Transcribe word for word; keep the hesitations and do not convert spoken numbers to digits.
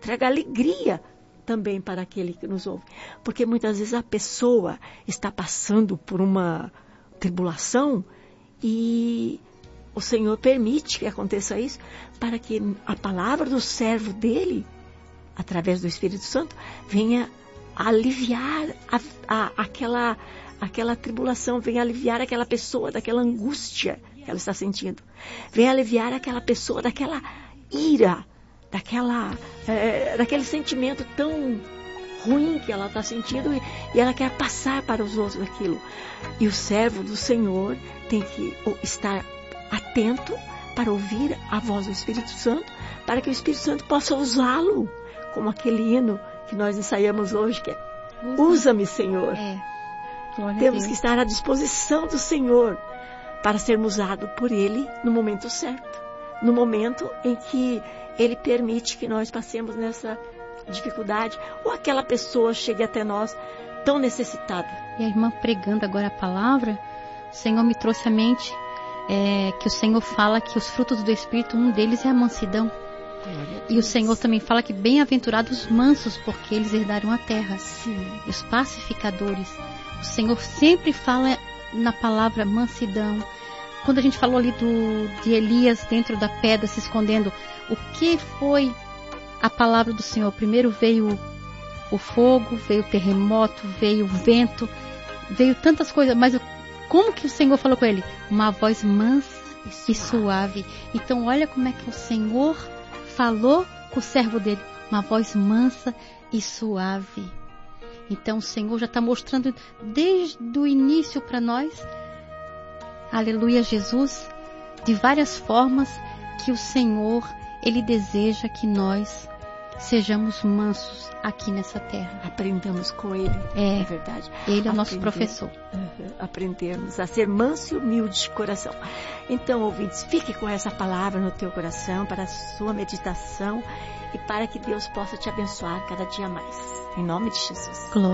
traga alegria também para aquele que nos ouve. Porque muitas vezes a pessoa está passando por uma tribulação e o Senhor permite que aconteça isso para que a palavra do servo dele, através do Espírito Santo, venha aliviar a, a, aquela, aquela tribulação, venha aliviar aquela pessoa daquela angústia que ela está sentindo. Venha aliviar aquela pessoa daquela ira, daquela, é, daquele sentimento tão ruim que ela está sentindo e, e ela quer passar para os outros aquilo. E o servo do Senhor tem que estar atento para ouvir a voz do Espírito Santo, para que o Espírito Santo possa usá-lo, como aquele hino que nós ensaiamos hoje, que é Usa-me, Senhor. É. Temos que estar à disposição do Senhor para sermos usados por Ele no momento certo, no momento em que Ele permite que nós passemos nessa dificuldade, ou aquela pessoa chegue até nós tão necessitada. E a irmã pregando agora a palavra, o Senhor me trouxe à mente é, que o Senhor fala que os frutos do Espírito, um deles é a mansidão. E o Senhor também fala que bem-aventurados os mansos, porque eles herdarão a terra. Sim. E os pacificadores. O Senhor sempre fala na palavra mansidão. Quando a gente falou ali do, de Elias dentro da pedra se escondendo, o que foi a palavra do Senhor? Primeiro veio o fogo, veio o terremoto, veio o vento, veio tantas coisas, mas como que o Senhor falou com ele? Uma voz mansa e suave. Então olha como é que o Senhor falou com o servo dele, uma voz mansa e suave. Então o Senhor já está mostrando desde o início para nós, aleluia Jesus, de várias formas que o Senhor, Ele deseja que nós sejamos mansos aqui nessa terra. Aprendamos com Ele, é, é verdade. Ele é o nosso professor. Uhum, aprendemos a ser manso e humilde de coração. Então, ouvintes, fique com essa palavra no teu coração para a sua meditação e para que Deus possa te abençoar cada dia mais. Em nome de Jesus. Glória.